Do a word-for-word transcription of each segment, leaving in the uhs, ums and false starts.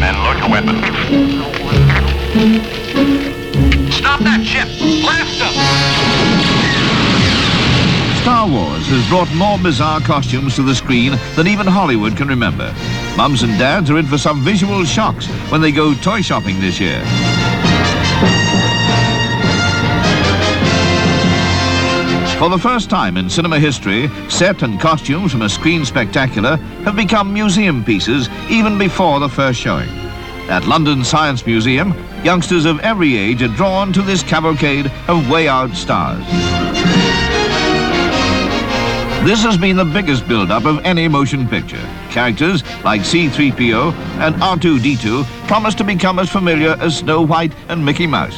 Men, load your weapons. Stop that ship! Blast them! Star Wars has brought more bizarre costumes to the screen than even Hollywood can remember. Mums and dads are in for some visual shocks when they go toy shopping this year. For the first time in cinema history, set and costumes from a screen spectacular have become museum pieces even before the first showing. At London Science Museum, youngsters of every age are drawn to this cavalcade of way-out stars. This has been the biggest build-up of any motion picture. Characters like C three P O and R two D two promise to become as familiar as Snow White and Mickey Mouse.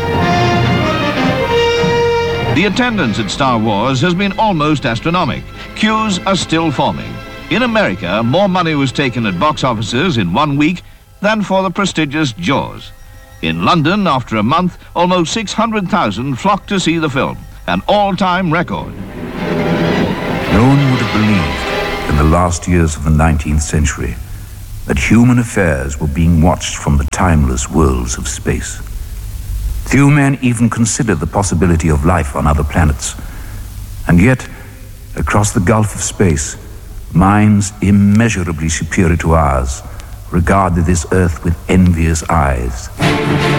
The attendance at Star Wars has been almost astronomical. Queues are still forming. In America, more money was taken at box offices in one week than for the prestigious Jaws. In London, after a month, almost six hundred thousand flocked to see the film, an all-time record. No one would have believed in the last years of the nineteenth century that human affairs were being watched from the timeless worlds of space. Few men even considered the possibility of life on other planets. And yet, across the gulf of space, minds immeasurably superior to ours regarded this Earth with envious eyes.